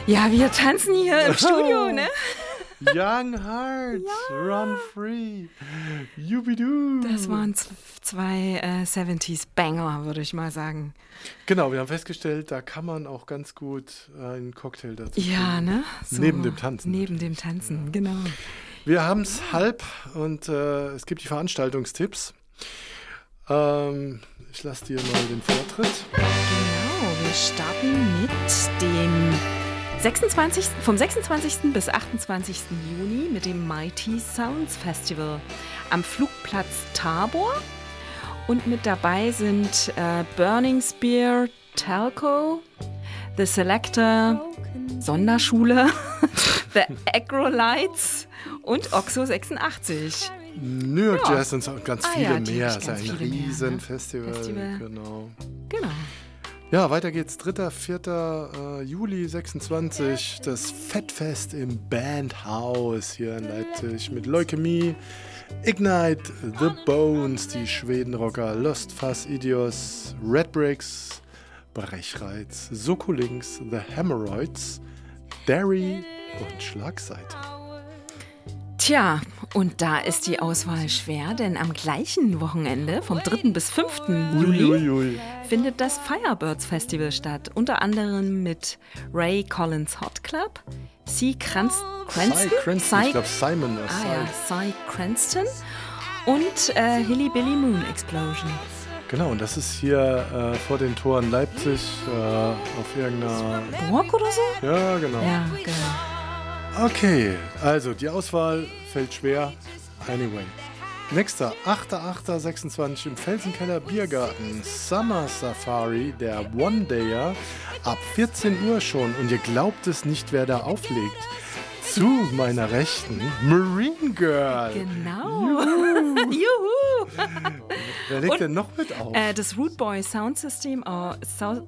Ja, wir tanzen hier im Studio, ne? Young Hearts, Run Free, Yubidu. Das waren zwei 70s-Banger, würde ich mal sagen. Genau, wir haben festgestellt, da kann man auch ganz gut einen Cocktail dazu Ja, ne? So neben dem Tanzen. Neben dem Tanzen, genau. Wir haben es halb und es gibt die Veranstaltungstipps. Ich lasse dir mal den Vortritt. Genau, wir starten mit dem vom 26. bis 28. Juni mit dem Mighty Sounds Festival am Flugplatz Tabor. Und mit dabei sind Burning Spear, Talco, The Selector, Sonderschule, The Agrolites und Oxo 86. New York Jazz und ganz viele mehr. Es ist ein Riesenfestival. Genau. Genau. Ja, weiter geht's. 3., 4. Juli 26. Das Fettfest im Bandhaus hier in Leipzig mit Leukämie, Ignite, The Bones, die Schwedenrocker, Lost Fuzz Idios, Red Bricks, Brechreiz, Sokolinks, The Hemorrhoids, Derry und Schlagseite. Tja, und da ist die Auswahl schwer, denn am gleichen Wochenende, vom 3. bis 5. Juli, findet das Firebirds Festival statt. Unter anderem mit Ray Collins Hot Club, Cy Cranston, ich glaube Simon war Cy Cranston und Hilly Billy Moon Explosion. Genau, und das ist hier vor den Toren Leipzig auf irgendeiner Burg oder so? Ja, genau. Ja, genau. Okay, also die Auswahl fällt schwer. Anyway. Nächster, 8.8.26 im Felsenkeller Biergarten. Summer Safari, der One-Dayer. Ab 14 Uhr schon. Und ihr glaubt es nicht, wer da auflegt. Zu meiner Rechten, Marine Girl. Genau. Juhu. Wer legt denn noch mit auf? Das Root Boy Sound System aus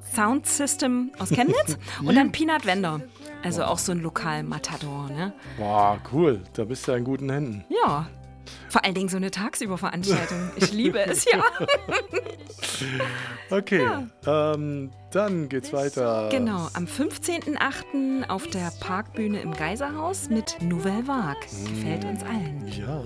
Chemnitz und dann Peanut Wender. Also auch so ein Lokal-Matador, ne? Boah, cool. Da bist du in guten Händen. Ja. Vor allen Dingen so eine Tagsüberveranstaltung. Ich liebe es, ja. Okay, dann geht's weiter. Genau, am 15.08. auf der Parkbühne im Geiserhaus mit Nouvelle Vague. Gefällt uns allen. Ja.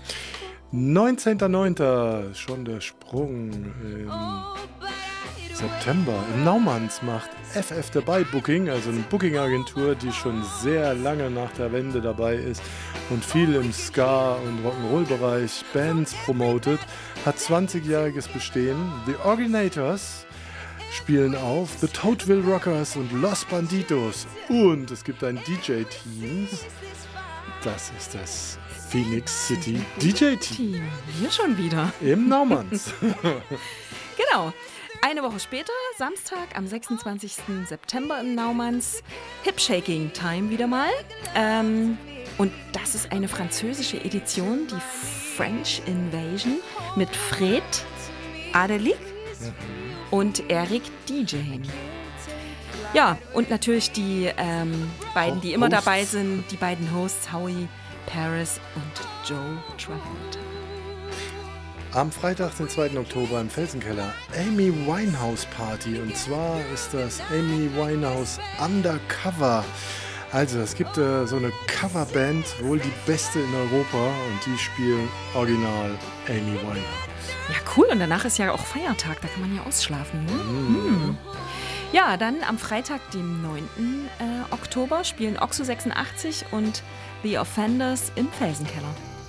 19.09. schon der Sprung im September. Im Naumanns macht FF dabei Booking, also eine Booking-Agentur, die schon sehr lange nach der Wende dabei ist und viel im Ska- und Rock'n'Roll-Bereich Bands promotet, hat 20-jähriges Bestehen. The Originators spielen auf, The Toadville Rockers und Los Banditos. Und es gibt ein DJ-Team. Das ist das Phoenix City DJ-Team. Hier schon wieder. Im Naumanns. Genau. Eine Woche später, Samstag, am 26. September im Naumanns, Hip Shaking Time wieder mal. Und das ist eine französische Edition, die French Invasion mit Fred Adelik und Eric DJing. Ja, und natürlich die beiden, die immer dabei sind, die beiden Hosts, Howie Paris und Joe Travolta. Am Freitag, den 2. Oktober im Felsenkeller, Amy Winehouse Party. Und zwar ist das Amy Winehouse Undercover. Also es gibt so eine Coverband, wohl die beste in Europa. Und die spielen original Amy Winehouse. Ja, cool. Und danach ist ja auch Feiertag, da kann man ja ausschlafen. Ne? Ja, dann am Freitag, dem 9. Oktober, spielen Oxo 86 und The Offenders im Felsenkeller.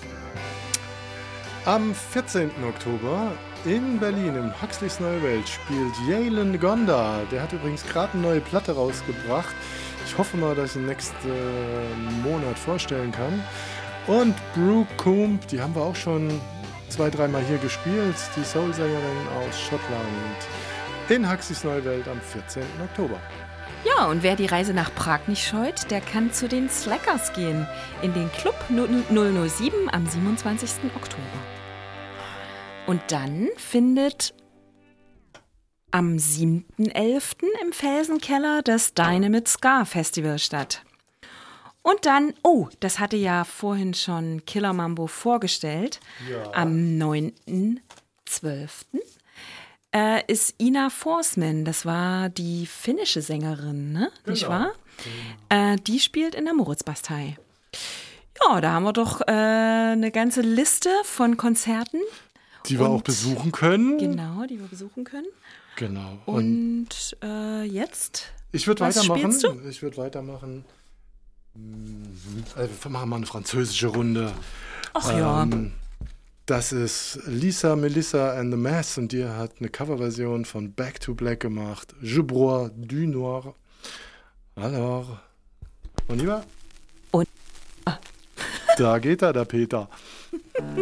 Am 14. Oktober in Berlin im Huxleys Neue Welt spielt Jalen Gonda. Der hat übrigens gerade eine neue Platte rausgebracht. Ich hoffe mal, dass ich ihn nächsten Monat vorstellen kann. Und Brooke Coombe, die haben wir auch schon 2-3 Mal hier gespielt. Die Soul-Sängerin aus Schottland. In Huxleys Neue Welt am 14. Oktober. Ja, und wer die Reise nach Prag nicht scheut, der kann zu den Slackers gehen. In den Club 007 am 27. Oktober. Und dann findet am 7.11. im Felsenkeller das Dynamite Ska Festival statt. Und dann, das hatte ja vorhin schon Killer Mambo vorgestellt, am 9.12. ist Ina Forsman. Das war die finnische Sängerin, ne? Nicht wahr? Die spielt in der Moritzbastei. Ja, da haben wir doch eine ganze Liste von Konzerten. Die wir auch besuchen können. Genau, die wir besuchen können. Genau. Und jetzt? Ich würde weitermachen. Spielst du? Ich würde weitermachen. Wir machen mal eine französische Runde. Ach ja. Das ist Lisa Melissa and the Mess und die hat eine Coverversion von Back to Black gemacht. Je bois du noir. Alors, on y va? Und Da geht er, der Peter.